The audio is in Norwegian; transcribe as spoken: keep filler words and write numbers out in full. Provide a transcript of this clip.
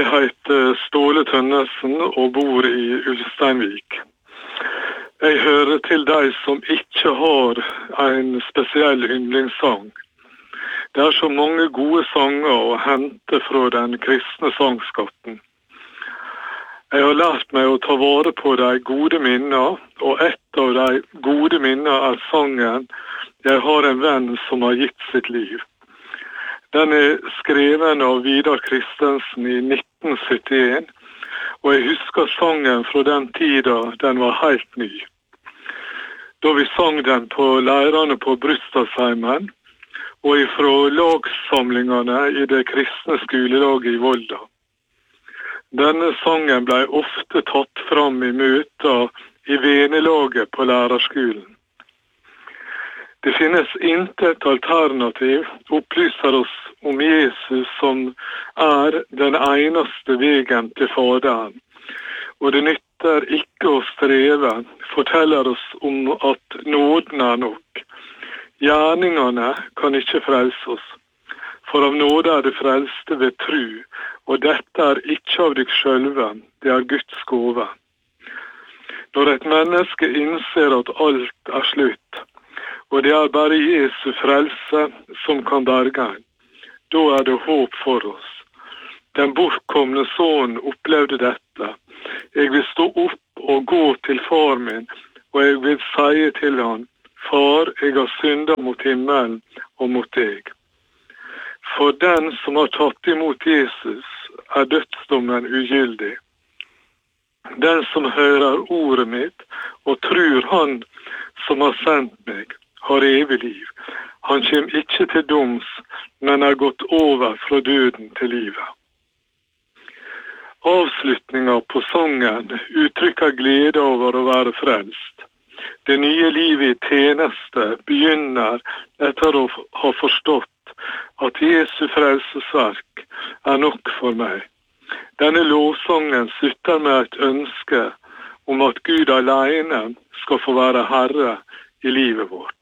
Jeg heter Ståle Tønnesen og bor i Ulsteinvik. Jeg hører til de som ikke har en spesiell yndlingssang. Det er så mange gode sanger å hente fra den kristne sangskatten. Jeg har lært meg å ta vare på de gode minner, og et av de gode minner er sangen «Jeg har en venn som har gitt sitt liv». Den er skreven av Vidar Kristensen i nitten syttien, og jeg husker sangen fra den tida den var helt ny. Da vi sang den på leirene på Brustadsheimen, og ifra lagssamlingene i det kristne skolelaget i Volda. Denne sangen ble ofte tatt fram i møter i venelaget på lærerskolen. Det finnes intet alternativ, opplyser oss om Jesus som er den eneste vegen til Faderen. Og det nytter ikke å streve, forteller oss om at nåden er nok. Gjerningene kan ikke frelse oss, for av nåde er det frelste ved tru, og dette er ikke av deg sjølve, det er Guds gåve. Når et menneske innser at alt er slutt, og det er bare Jesu frelse som kan berge en, da er det håp for oss. Den bortkomne sønnen opplevde dette. Jeg vil stå opp og gå til far min, og jeg vil si til han, Far, jeg har syndet mot himmelen og mot deg. For den som har tatt imot Jesus, er dødsdommen ugyldig. Den som hører ordet mitt og tror han som har sendt meg, har evig liv. Han kommer ikke til doms, men er gått over fra døden til livet. Avslutningen på sangen uttrykker glede over å være frelst. Det nye livet i tjeneste begynner etter å ha forstått at Jesu frelsesverk er nok for meg. Denne lovsangen slutter med et ønske om at Gud alene skal få være Herre i livet vårt.